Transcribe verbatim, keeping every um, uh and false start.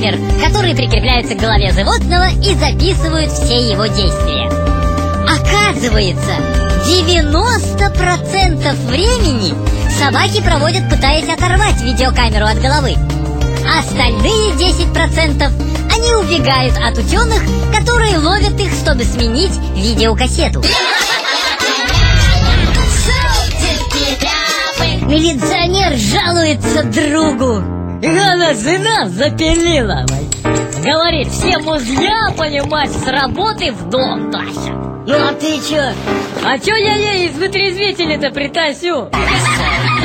таймер, который прикрепляется к голове животного и записывает все его действия. Оказывается, девяносто процентов времени собаки проводят, пытаясь оторвать видеокамеру от головы. Остальные десять процентов они убегают от ученых, которые ловят их, чтобы сменить видеокассету. Милиционер жалуется другу. Она жена запилила. Говорит, все мужья, понимать, с работы в дом тащат. Ну а ты чё? А чё я ей из вытрезвителя-то притащу?